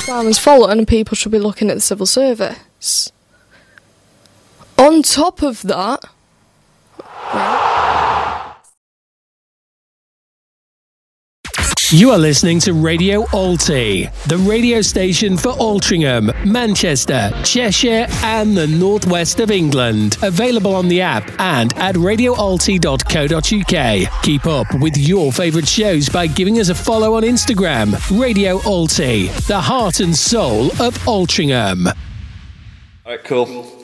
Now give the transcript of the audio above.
Farmer's fault and people should be looking at the civil service. On top of that, You are listening to Radio Alty, the radio station for Altrincham, Manchester, Cheshire and the northwest of England. Available on the app and at radioalty.co.uk. Keep up with your favourite shows by giving us a follow on Instagram. Radio Alty, the heart and soul of Altrincham. All right, cool.